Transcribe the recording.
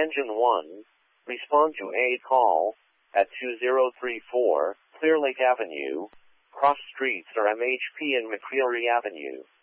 Engine 1, respond to a call at 2034 Clear Lake Avenue. Cross streets are MHP and McCreary Avenue.